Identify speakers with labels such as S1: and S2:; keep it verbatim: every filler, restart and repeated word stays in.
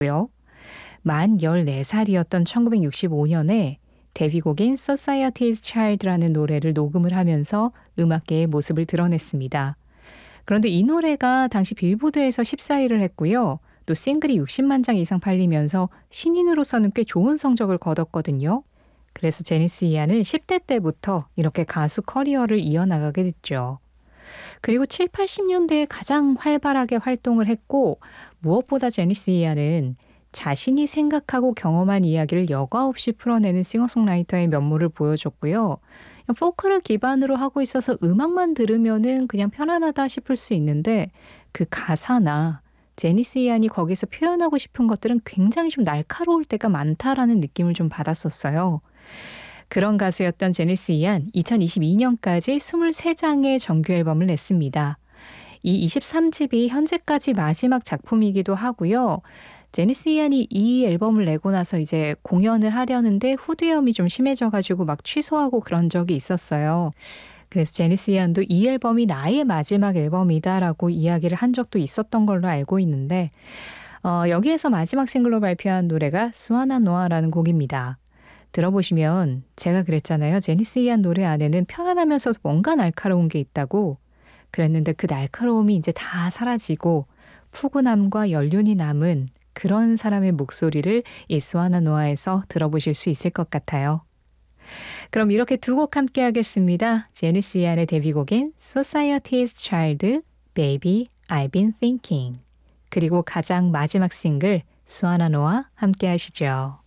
S1: 만 열네 살이었던 천구백육십오 년에 데뷔곡인 Society's Child라는 노래를 녹음을 하면서 음악계의 모습을 드러냈습니다. 그런데 이 노래가 당시 빌보드에서 십사 위를 했고요. 또 싱글이 육십만 장 이상 팔리면서 신인으로서는 꽤 좋은 성적을 거뒀거든요. 그래서 제니스 이안은 십 대 때부터 이렇게 가수 커리어를 이어나가게 됐죠. 그리고 칠, 팔십 년대에 가장 활발하게 활동을 했고 무엇보다 제니스 이안은 자신이 생각하고 경험한 이야기를 여과 없이 풀어내는 싱어송라이터의 면모를 보여줬고요. 포크를 기반으로 하고 있어서 음악만 들으면은 그냥 편안하다 싶을 수 있는데 그 가사나 제니스 이안이 거기서 표현하고 싶은 것들은 굉장히 좀 날카로울 때가 많다라는 느낌을 좀 받았었어요. 그런 가수였던 제니스 이안, 이천이십이 년까지 이십삼 장의 정규 앨범을 냈습니다. 이 이십삼 집이 현재까지 마지막 작품이기도 하고요. 제니스 이안이 이 앨범을 내고 나서 이제 공연을 하려는데 후두염이 좀 심해져가지고 막 취소하고 그런 적이 있었어요. 그래서 제니스 이안도 이 앨범이 나의 마지막 앨범이다라고 이야기를 한 적도 있었던 걸로 알고 있는데 어, 여기에서 마지막 싱글로 발표한 노래가 스와나 노아라는 곡입니다. 들어보시면 제가 그랬잖아요. 제니스 이안 노래 안에는 편안하면서도 뭔가 날카로운 게 있다고. 그랬는데 그 날카로움이 이제 다 사라지고 푸근함과 연륜이 남은 그런 사람의 목소리를 이 스와나 노아에서 들어보실 수 있을 것 같아요. 그럼 이렇게 두 곡 함께 하겠습니다. 제니스 이안의 데뷔곡인 Society's Child, Baby, I've Been Thinking. 그리고 가장 마지막 싱글 스와나 노아 함께 하시죠.